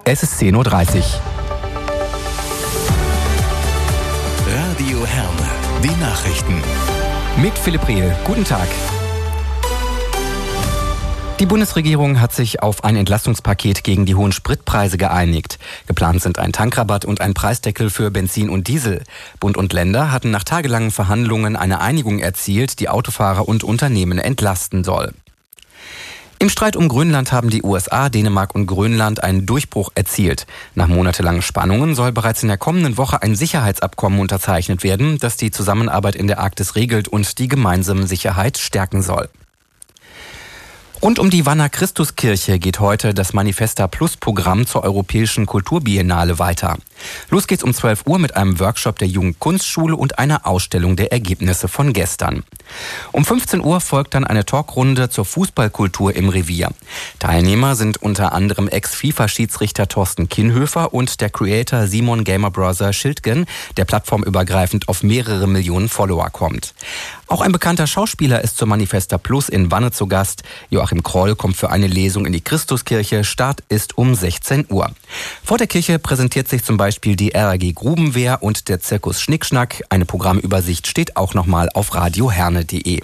Es ist 10.30 Uhr. Radio Herne, die Nachrichten. Mit Philipp Rehl. Guten Tag. Die Bundesregierung hat sich auf ein Entlastungspaket gegen die hohen Spritpreise geeinigt. Geplant sind ein Tankrabatt und ein Preisdeckel für Benzin und Diesel. Bund und Länder hatten nach tagelangen Verhandlungen eine Einigung erzielt, die Autofahrer und Unternehmen entlasten soll. Im Streit um Grönland haben die USA, Dänemark und Grönland einen Durchbruch erzielt. Nach monatelangen Spannungen soll bereits in der kommenden Woche ein Sicherheitsabkommen unterzeichnet werden, das die Zusammenarbeit in der Arktis regelt und die gemeinsame Sicherheit stärken soll. Rund um die Wanner Christuskirche geht heute das Manifesta Plus Programm zur Europäischen Kulturbiennale weiter. Los geht's um 12 Uhr mit einem Workshop der Jugendkunstschule und einer Ausstellung der Ergebnisse von gestern. Um 15 Uhr folgt dann eine Talkrunde zur Fußballkultur im Revier. Teilnehmer sind unter anderem Ex-FIFA-Schiedsrichter Thorsten Kinhöfer und der Creator Simon Gamer Brother Schildgen, der plattformübergreifend auf mehrere Millionen Follower kommt. Auch ein bekannter Schauspieler ist zur Manifesta Plus in Wanne zu Gast. Joachim Kroll kommt für eine Lesung in die Christuskirche. Start ist um 16 Uhr. Vor der Kirche präsentiert sich zum Beispiel die RAG Grubenwehr und der Zirkus Schnickschnack. Eine Programmübersicht steht auch nochmal auf radioherne.de.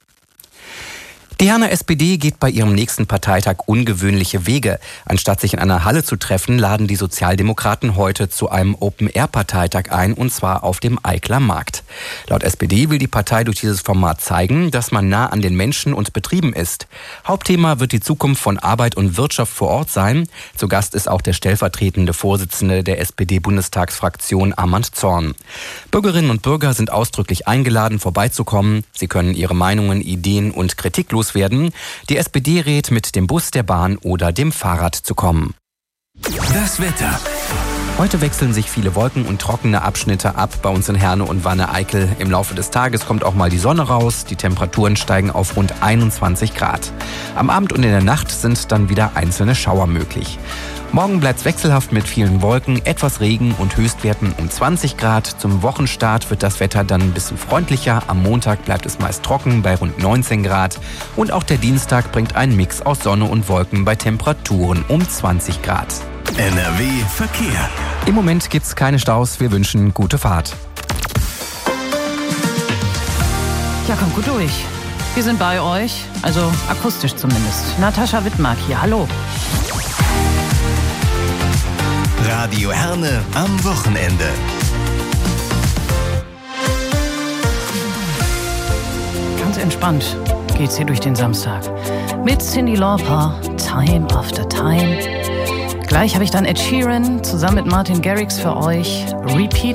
Die Herner SPD geht bei ihrem nächsten Parteitag ungewöhnliche Wege. Anstatt sich in einer Halle zu treffen, laden die Sozialdemokraten heute zu einem Open-Air-Parteitag ein, und zwar auf dem Eikler Markt. Laut SPD will die Partei durch dieses Format zeigen, dass man nah an den Menschen und Betrieben ist. Hauptthema wird die Zukunft von Arbeit und Wirtschaft vor Ort sein. Zu Gast ist auch der stellvertretende Vorsitzende der SPD-Bundestagsfraktion Armand Zorn. Bürgerinnen und Bürger sind ausdrücklich eingeladen, vorbeizukommen. Sie können ihre Meinungen, Ideen und Kritik loswerden. Die SPD rät, mit dem Bus, der Bahn oder dem Fahrrad zu kommen. Das Wetter. Heute wechseln sich viele Wolken und trockene Abschnitte ab bei uns in Herne und Wanne-Eickel. Im Laufe des Tages kommt auch mal die Sonne raus. Die Temperaturen steigen auf rund 21 Grad. Am Abend und in der Nacht sind dann wieder einzelne Schauer möglich. Morgen bleibt es wechselhaft mit vielen Wolken, etwas Regen und Höchstwerten um 20 Grad. Zum Wochenstart wird das Wetter dann ein bisschen freundlicher. Am Montag bleibt es meist trocken bei rund 19 Grad. Und auch der Dienstag bringt einen Mix aus Sonne und Wolken bei Temperaturen um 20 Grad. NRW Verkehr. Im Moment gibt es keine Staus. Wir wünschen gute Fahrt. Ja, kommt gut durch. Wir sind bei euch, also akustisch zumindest. Natascha Wittmark hier, hallo. Radio Herne am Wochenende. Ganz entspannt geht's hier durch den Samstag. Mit Cyndi Lauper, Time After Time. Gleich habe ich dann Ed Sheeran zusammen mit Martin Garrix für euch. Repeat